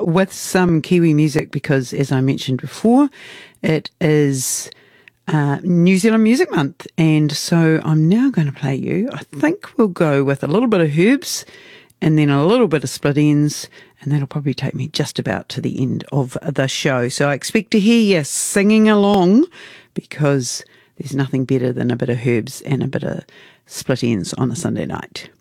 with some Kiwi music because, as I mentioned before, it is New Zealand Music Month. And so I'm now going to play you, I think we'll go with a little bit of Herbs and then a little bit of Split Enz, and that'll probably take me just about to the end of the show. So I expect to hear you singing along because there's nothing better than a bit of Herbs and a bit of Split Enz on a Sunday night.